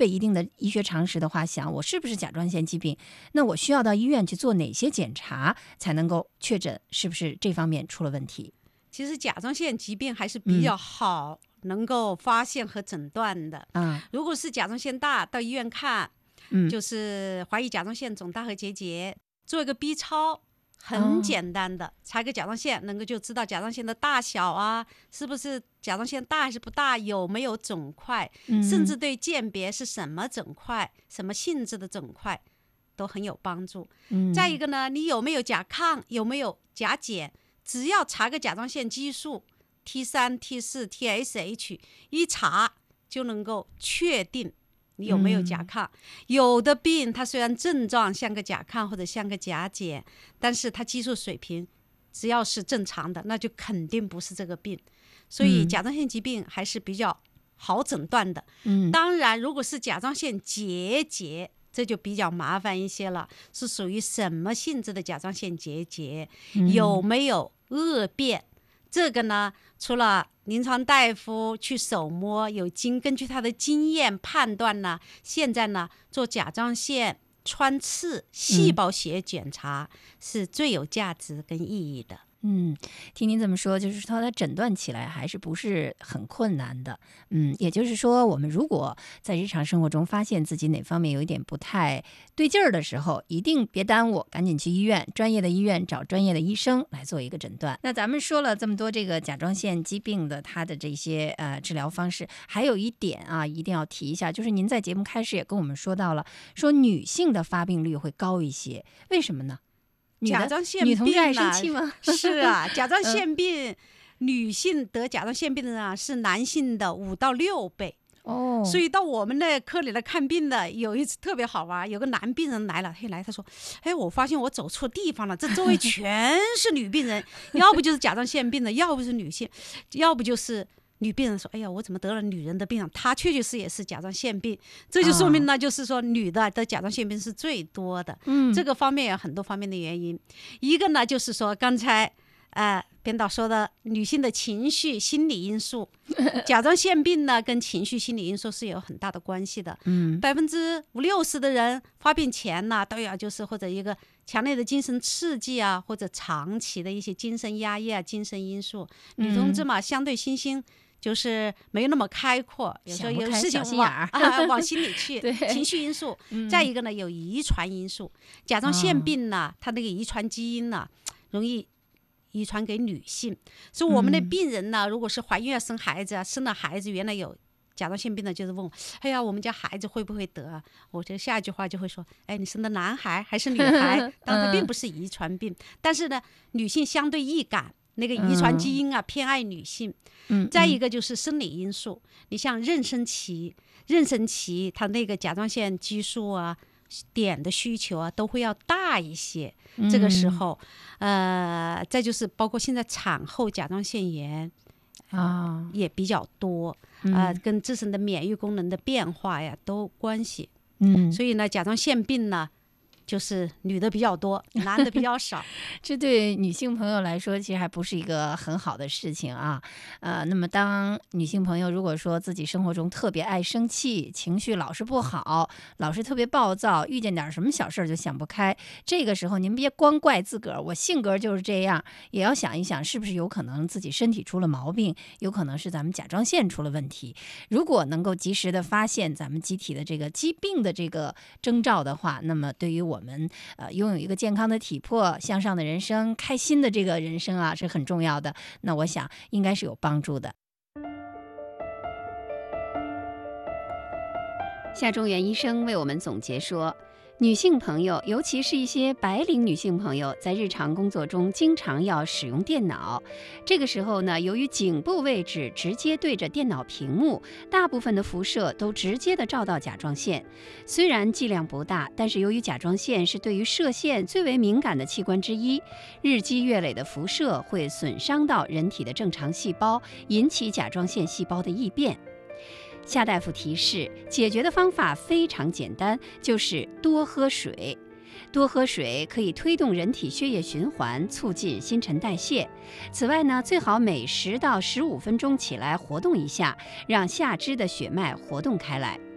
备一定的医学常识的话，想我是不是甲状腺疾病，那我需要到医院去做哪些检查才能够确诊是不是这方面出了问题？ 其实甲状腺疾病还是比较好能够发现和诊断的。如果是甲状腺大，到医院看，就是怀疑甲状腺肿大和结节，做一个 B 超，很简单的，查个甲状腺，能够就知道甲状腺的大小啊，是不是甲状腺大还是不大，有没有肿块，甚至对鉴别是什么肿块，什么性质的肿块，都很有帮助。再一个呢，你有没有甲亢，有没有甲减，只要查个甲状腺激素 T3、T4、TSH， 一查就能够确定你有没有甲亢。有的病它虽然症状像个甲亢或者像个甲减，但是它激素水平只要是正常的，那就肯定不是这个病。所以甲状腺疾病还是比较好诊断的。当然如果是甲状腺结节，这就比较麻烦一些了，是属于什么性质的甲状腺结节，有没有恶变，这个呢，除了临床大夫去手摸，根据他的经验判断呢，现在呢做甲状腺穿刺细胞学检查是最有价值跟意义的。 听您这么说，就是说它诊断起来还是不是很困难的。也就是说，我们如果在日常生活中发现自己哪方面有一点不太对劲儿的时候，一定别耽误，赶紧去医院，专业的医院找专业的医生来做一个诊断。那咱们说了这么多这个甲状腺疾病的它的这些治疗方式，还有一点啊，一定要提一下，就是您在节目开始也跟我们说到了，说女性的发病率会高一些，为什么呢？ 甲状腺病女同志爱生气吗？ 是啊，甲状腺病，女性得甲状腺病的呢是男性的5到6倍。所以到我们的科里来看病的，有一次特别好玩，有个男病人来了，他说，我发现我走错地方了，这周围全是女病人，要不就是甲状腺病的，要不是女性，要不就是女病人说，哎呀，我怎么得了女人的病？她确确实也是甲状腺病，这就说明呢，就是说女的甲状腺病是最多的。这个方面有很多方面的原因，一个呢就是说刚才编导说的女性的情绪心理因素，甲状腺病呢跟情绪心理因素是有很大的关系的。50%-60%的人发病前呢都有就是或者一个强烈的精神刺激啊，或者长期的一些精神压抑啊，精神因素。女同志嘛，相对心就是没有那么开阔，有时候有事情往心里去情绪因素。再一个呢有遗传因素，甲状腺病呢它那个遗传基因呢容易遗传给女性，所以我们的病人呢，如果是怀孕要生孩子，生了孩子原来有甲状腺病的，就是问我，哎呀，我们家孩子会不会得？我就下一句话就会说，你生的男孩还是女孩？当然它并不是遗传病，但是呢，女性相对易感，那个遗传基因啊偏爱女性。再一个就是生理因素，你像妊娠期，它那个甲状腺激素啊。碘的需求啊都会要大一些，这个时候再就是包括现在产后甲状腺炎也比较多，跟自身的免疫功能的变化呀都关系。所以呢甲状腺病呢就是女的比较多，男的比较少。 这对女性朋友来说其实还不是一个很好的事情啊。那么当女性朋友如果说自己生活中特别爱生气，情绪老是不好，老是特别暴躁，遇见点什么小事就想不开，这个时候您别光怪自个儿，我性格就是这样，也要想一想是不是有可能自己身体出了毛病，有可能是咱们甲状腺出了问题。如果能够及时的发现咱们机体的这个疾病的这个征兆的话，那么对于我们拥有一个健康的体魄，向上的人生，开心的这个人生啊，是很重要的。那我想应该是有帮助的。夏中原医生为我们总结说，女性朋友，尤其是一些白领女性朋友，在日常工作中经常要使用电脑。这个时候呢，由于颈部位置直接对着电脑屏幕，大部分的辐射都直接的照到甲状腺。虽然剂量不大，但是由于甲状腺是对于射线最为敏感的器官之一，日积月累的辐射会损伤到人体的正常细胞，引起甲状腺细胞的异变。夏大夫提示，解决的方法非常简单，就是多喝水。多喝水可以推动人体血液循环，促进新陈代谢。此外呢，最好每10到15分钟起来活动一下，让下肢的血脉活动开来。